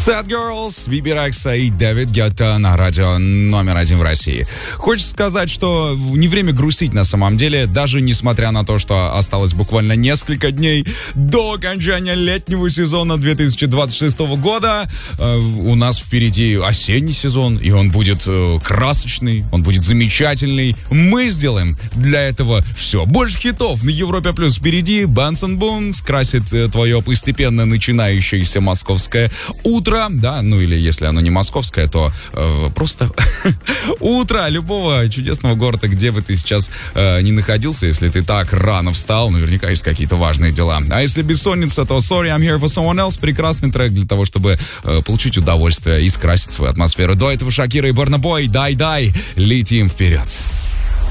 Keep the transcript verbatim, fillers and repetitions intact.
Sad Girls, Биби Рекса и Дэвид Гетта на радио номер один в России. Хочется сказать, что не время грустить на самом деле, даже несмотря на то, что осталось буквально несколько дней до окончания летнего сезона две тысячи двадцать шестого года. Э, у нас впереди осенний сезон, и он будет э, красочный, он будет замечательный. Мы сделаем для этого все. Больше хитов на Европе Плюс впереди. Банс энд Бун скрасит э, твое постепенно начинающееся московское утро. Да, ну или если оно не московское, то э, просто утро любого чудесного города, где бы ты сейчас э, не находился. Если ты так рано встал, наверняка есть какие-то важные дела. А если бессонница, то Sorry, I'm Here for Someone Else. Прекрасный трек для того, чтобы э, получить удовольствие и скрасить свою атмосферу. До этого Шакира и Бурна Бой. Дай-дай, летим вперед.